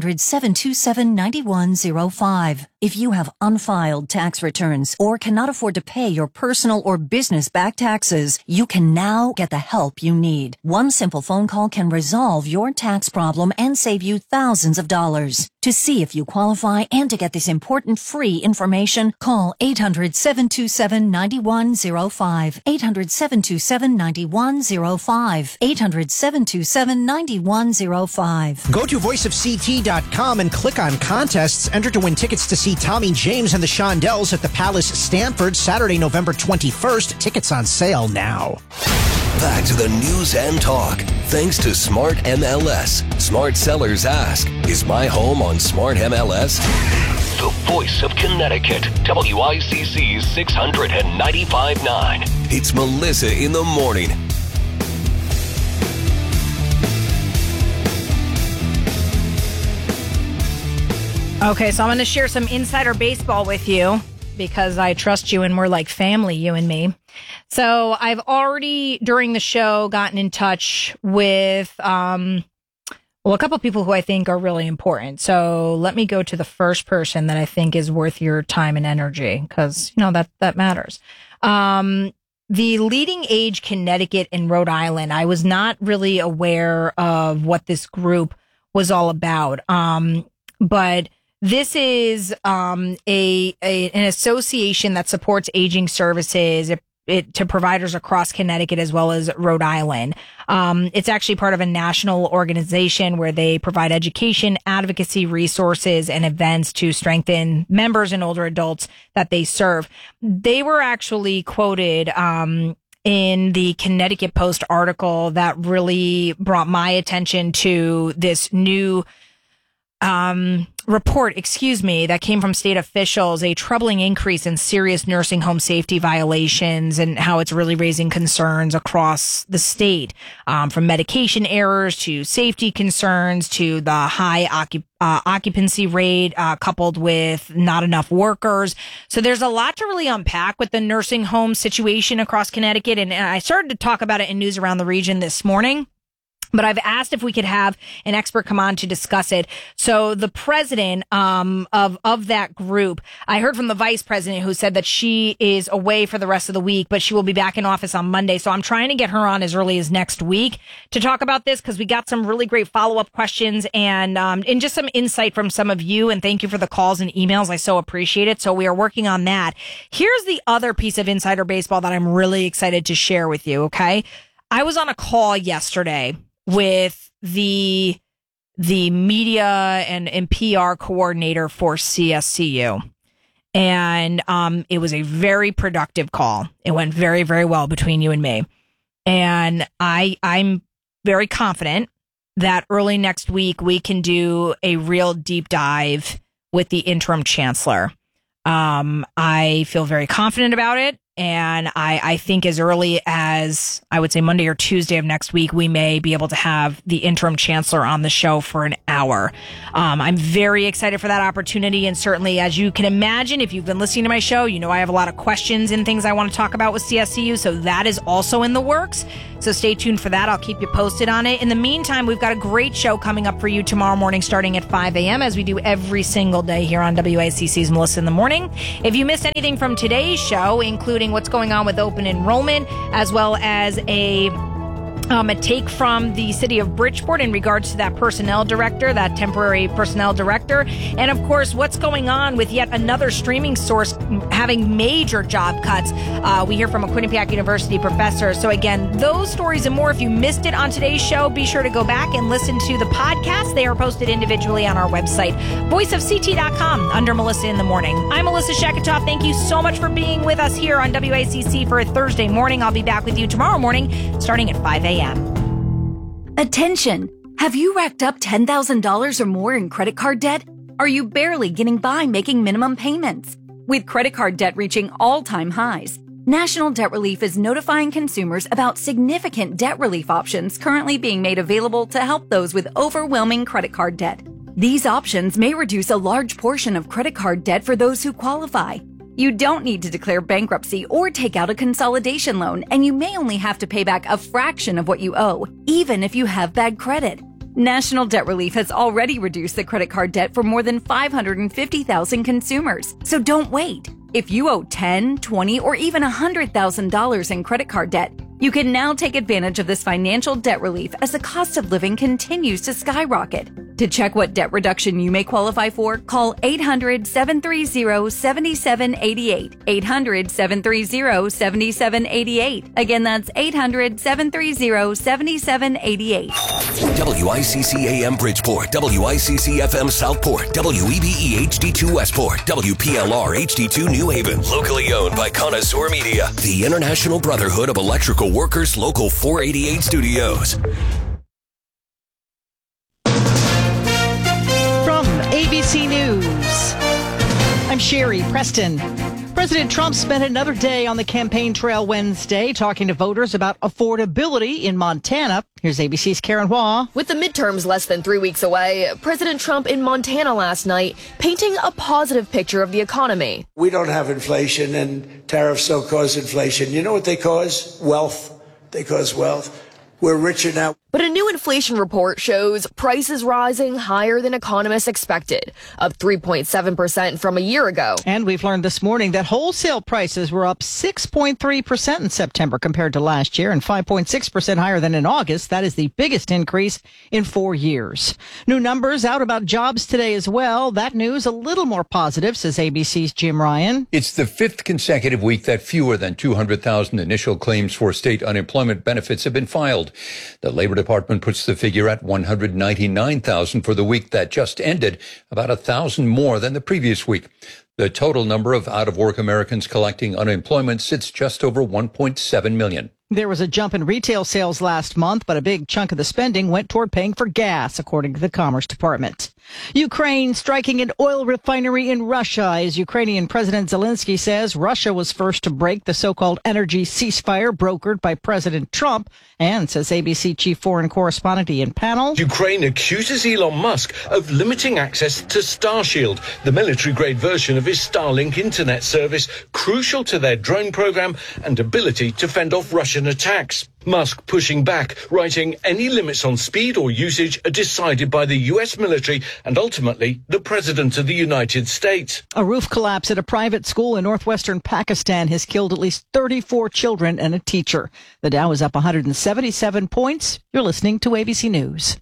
[SPEAKER 7] 800-727-9105. If you have unfiled tax returns or cannot afford to pay your personal or business back taxes, you can now get the help you need. One simple phone call can resolve your tax problem and save you thousands of dollars. To see if you qualify and to get this important free information, call 800-727-9105. 800-727-9105. 800-727-9105.
[SPEAKER 8] Go to voiceofct.com and click on contests. Enter to win tickets to see Tommy James and the Shondells at the Palace Stamford Saturday, November 21st. Tickets on sale now.
[SPEAKER 3] Back to the news and talk. Thanks to Smart MLS. Smart sellers ask, is my home on Smart MLS? The voice of Connecticut. WICC 695.9. It's Melissa in the morning.
[SPEAKER 2] Okay, so I'm going to share some insider baseball with you because I trust you and we're like family, you and me. So I've already, during the show, gotten in touch with, a couple people who I think are really important. So let me go to the first person that I think is worth your time and energy because, that matters. The Leading Age Connecticut and Rhode Island. I was not really aware of what this group was all about. But this is an association that supports aging services to providers across Connecticut as well as Rhode Island. It's actually part of a national organization where they provide education, advocacy, resources, and events to strengthen members and older adults that they serve. They were actually quoted in the Connecticut Post article that really brought my attention to this new report, that came from state officials, a troubling increase in serious nursing home safety violations and how it's really raising concerns across the state, from medication errors to safety concerns to the high occupancy rate, coupled with not enough workers. So there's a lot to really unpack with the nursing home situation across Connecticut. And I started to talk about it in News Around the Region this morning. But I've asked if we could have an expert come on to discuss it. So the president of that group, I heard from the vice president who said that she is away for the rest of the week, but she will be back in office on Monday. So I'm trying to get her on as early as next week to talk about this because we got some really great follow-up questions and just some insight from some of you. And thank you for the calls and emails. I so appreciate it. So we are working on that. Here's the other piece of insider baseball that I'm really excited to share with you. Okay. I was on a call yesterday with the media and PR coordinator for CSCU. And it was a very productive call. It went very, very well between you and me. And I'm very confident that early next week we can do a real deep dive with the interim chancellor. I feel very confident about it. And I think as early as, I would say, Monday or Tuesday of next week, we may be able to have the interim chancellor on the show for an hour. I'm very excited for that opportunity. And certainly, as you can imagine, if you've been listening to my show, you know I have a lot of questions and things I want to talk about with CSCU. So that is also in the works. So stay tuned for that. I'll keep you posted on it. In the meantime, we've got a great show coming up for you tomorrow morning starting at 5 a.m. as we do every single day here on WICC's Melissa in the Morning. If you missed anything from today's show, including what's going on with open enrollment, as well as a take from the city of Bridgeport in regards to that personnel director, that temporary personnel director. And of course, what's going on with yet another streaming source having major job cuts. We hear from a Quinnipiac University professor. So again, those stories and more, if you missed it on today's show, be sure to go back and listen to the podcast. They are posted individually on our website, voiceofct.com, under Melissa in the Morning. I'm Melissa Sheketoff. Thank you so much for being with us here on WICC for a Thursday morning. I'll be back with you tomorrow morning starting at 5 a.m.
[SPEAKER 9] Attention! Have you racked up $10,000 or more in credit card debt? Are you barely getting by making minimum payments? With credit card debt reaching all-time highs, National Debt Relief is notifying consumers about significant debt relief options currently being made available to help those with overwhelming credit card debt. These options may reduce a large portion of credit card debt for those who qualify. You don't need to declare bankruptcy or take out a consolidation loan, and you may only have to pay back a fraction of what you owe, even if you have bad credit. National Debt Relief has already reduced the credit card debt for more than 550,000 consumers, so don't wait. If you owe $10,000, $20,000, or even $100,000 in credit card debt, you can now take advantage of this financial debt relief as the cost of living continues to skyrocket. To check what debt reduction you may qualify for, call 800-730-7788. 800-730-7788. Again, that's 800-730-7788.
[SPEAKER 3] WICC AM Bridgeport, WICC FM Southport, WEBE HD2 Westport, WPLR HD2 New Haven. Locally owned by Connoisseur Media, the International Brotherhood of Electrical Workers, Local 488 Studios.
[SPEAKER 10] From ABC News, I'm Sherry Preston. President Trump spent another day on the campaign trail Wednesday talking to voters about affordability in Montana. Here's ABC's Karen Hua.
[SPEAKER 13] With the midterms less than 3 weeks away, President Trump in Montana last night painting a positive picture of the economy.
[SPEAKER 14] We don't have inflation, and tariffs don't cause inflation. You know what they cause? Wealth. They cause wealth. We're richer now.
[SPEAKER 13] But a new inflation report shows prices rising higher than economists expected, up 3.7% from a year ago.
[SPEAKER 10] And we've learned this morning that wholesale prices were up 6.3% in September compared to last year and 5.6% higher than in August. That is the biggest increase in 4 years. New numbers out about jobs today as well. That news a little more positive, says ABC's Jim Ryan.
[SPEAKER 25] It's the fifth consecutive week that fewer than 200,000 initial claims for state unemployment benefits have been filed. The Labor Department puts the figure at 199,000 for the week that just ended, about 1,000 more than the previous week. The total number of out-of-work Americans collecting unemployment sits just over 1.7 million.
[SPEAKER 10] There was a jump in retail sales last month, but a big chunk of the spending went toward paying for gas, according to the Commerce Department. Ukraine striking an oil refinery in Russia, as Ukrainian President Zelensky says Russia was first to break the so-called energy ceasefire brokered by President Trump, and says ABC chief foreign correspondent Ian Pannell.
[SPEAKER 11] Ukraine accuses Elon Musk of limiting access to Starshield, the military-grade version of his Starlink internet service, crucial to their drone program and ability to fend off Russian attacks. Musk pushing back, writing any limits on speed or usage are decided by the U.S. military and ultimately the President of the United States.
[SPEAKER 10] A roof collapse at a private school in northwestern Pakistan has killed at least 34 children and a teacher. The Dow is up 177 points. You're listening to ABC News.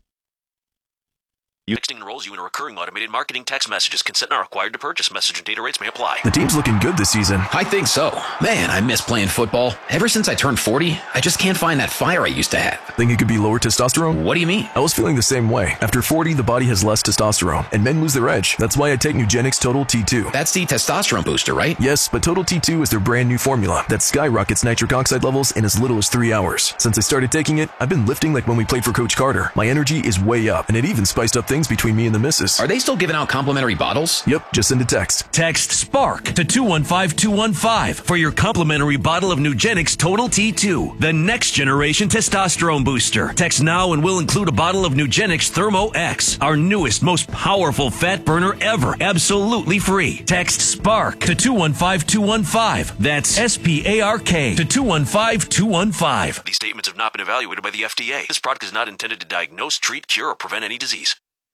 [SPEAKER 15] Texting enrolls you in a recurring automated marketing text messages. Consent not required to purchase. Message and data rates may apply.
[SPEAKER 16] The team's looking good this season.
[SPEAKER 17] I think so. Man, I miss playing football. Ever since I turned 40, I just can't find that fire I used to have.
[SPEAKER 16] Think it could be lower testosterone?
[SPEAKER 17] What do you mean?
[SPEAKER 16] I was feeling the same way. After 40, the body has less testosterone, and men lose their edge. That's why I take Nugenix Total T2.
[SPEAKER 17] That's the testosterone booster, right?
[SPEAKER 16] Yes, but Total T2 is their brand new formula that skyrockets nitric oxide levels in as little as 3 hours. Since I started taking it, I've been lifting like when we played for Coach Carter. My energy is way up, and it even spiced up things between me and the missus.
[SPEAKER 17] Are they still giving out complimentary bottles?
[SPEAKER 16] Yep, just send a text.
[SPEAKER 18] Text SPARK to 215-215 for your complimentary bottle of Nugenix Total T2, the next generation testosterone booster. Text now and we'll include a bottle of Nugenix Thermo X, our newest, most powerful fat burner ever, absolutely free. Text SPARK to 215-215. That's SPARK to 215-215.
[SPEAKER 15] These statements have not been evaluated by the FDA. This product is not intended to diagnose, treat, cure, or prevent any disease.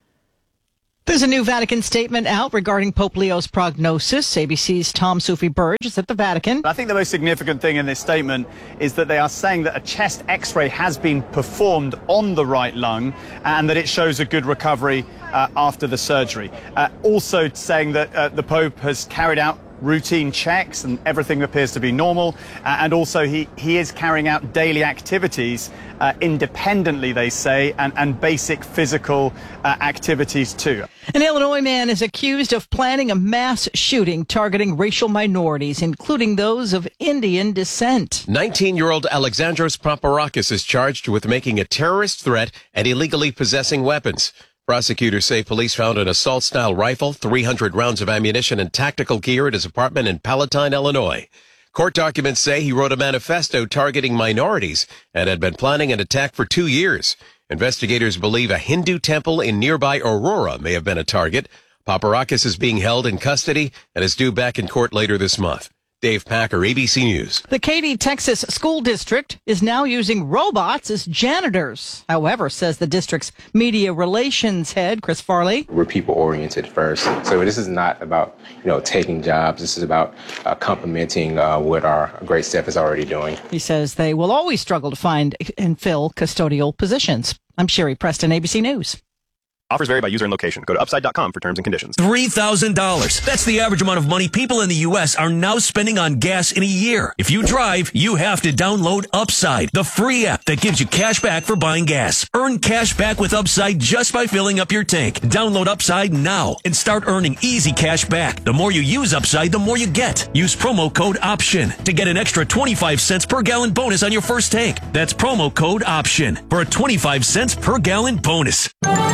[SPEAKER 10] There's a new Vatican statement out regarding Pope Leo's prognosis. ABC's Tom Soufi-Burge is at the Vatican.
[SPEAKER 26] I think the most significant thing in this statement is that they are saying that a chest x-ray has been performed on the right lung and that it shows a good recovery after the surgery. Also saying that the Pope has carried out routine checks and everything appears to be normal, and also he is carrying out daily activities independently, they say, and basic physical activities too.
[SPEAKER 10] An Illinois man is accused of planning a mass shooting targeting racial minorities, including those of Indian descent.
[SPEAKER 27] 19-year-old Alexandros Paparakis is charged with making a terrorist threat and illegally possessing weapons. Prosecutors say police found an assault-style rifle, 300 rounds of ammunition, and tactical gear at his apartment in Palatine, Illinois. Court documents say he wrote a manifesto targeting minorities and had been planning an attack for 2 years. Investigators believe a Hindu temple in nearby Aurora may have been a target. Paparakis is being held in custody and is due back in court later this month. Dave Packer, ABC News.
[SPEAKER 10] The Katy, Texas School District is now using robots as janitors. However, says the district's media relations head, Chris Farley.
[SPEAKER 28] We're people-oriented first. So this is not about, taking jobs. This is about complementing what our great staff is already doing.
[SPEAKER 10] He says they will always struggle to find and fill custodial positions. I'm Sherry Preston, ABC News.
[SPEAKER 29] Offers vary by user and location. Go to upside.com for terms and conditions.
[SPEAKER 18] $3,000. That's the average amount of money people in the U.S. are now spending on gas in a year. If you drive, you have to download Upside, the free app that gives you cash back for buying gas. Earn cash back with Upside just by filling up your tank. Download Upside now and start earning easy cash back. The more you use Upside, the more you get. Use promo code OPTION to get an extra 25 cents per gallon bonus on your first tank. That's promo code OPTION for a 25 cents per gallon bonus.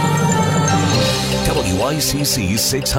[SPEAKER 3] WICC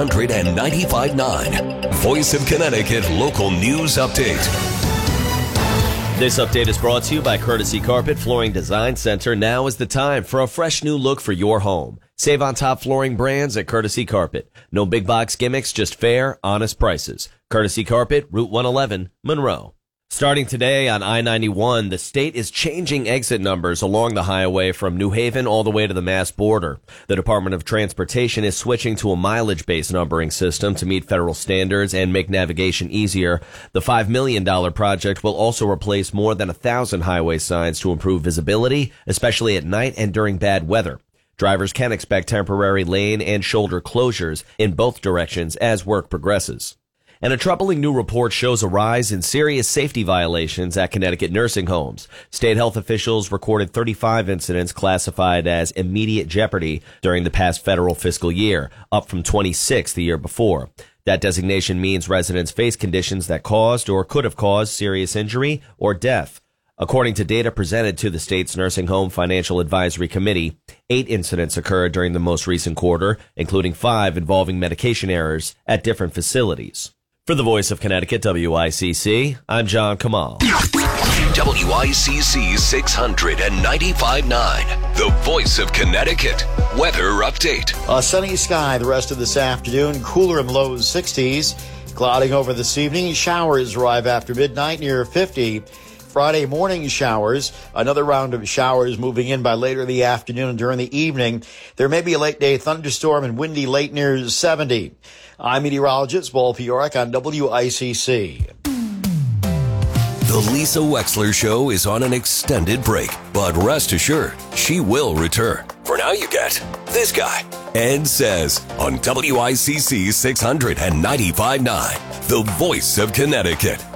[SPEAKER 3] 695.9, Voice of Connecticut Local News Update.
[SPEAKER 30] This update is brought to you by Courtesy Carpet Flooring Design Center. Now is the time for a fresh new look for your home. Save on top flooring brands at Courtesy Carpet. No big box gimmicks, just fair, honest prices. Courtesy Carpet, Route 111, Monroe. Starting today on I-91, the state is changing exit numbers along the highway from New Haven all the way to the Mass border. The Department of Transportation is switching to a mileage-based numbering system to meet federal standards and make navigation easier. The $5 million project will also replace more than 1,000 highway signs to improve visibility, especially at night and during bad weather. Drivers can expect temporary lane and shoulder closures in both directions as work progresses. And a troubling new report shows a rise in serious safety violations at Connecticut nursing homes. State health officials recorded 35 incidents classified as immediate jeopardy during the past federal fiscal year, up from 26 the year before. That designation means residents face conditions that caused or could have caused serious injury or death. According to data presented to the state's Nursing Home Financial Advisory Committee, 8 incidents occurred during the most recent quarter, including 5 involving medication errors at different facilities. For the Voice of Connecticut, WICC, I'm John Kamal.
[SPEAKER 3] WICC 695.9, the Voice of Connecticut. Weather update.
[SPEAKER 1] A sunny sky the rest of this afternoon, cooler in low 60s. Clouding over this evening, showers arrive after midnight near 50. Friday morning showers, another round of showers moving in by later in the afternoon and during the evening. There may be a late day thunderstorm and windy late near 70. I'm meteorologist Paul Fiorek on WICC.
[SPEAKER 3] The Lisa Wexler Show is on an extended break, but rest assured, she will return. For now, you get this guy, Ed Says, on WICC 695.9, the Voice of Connecticut.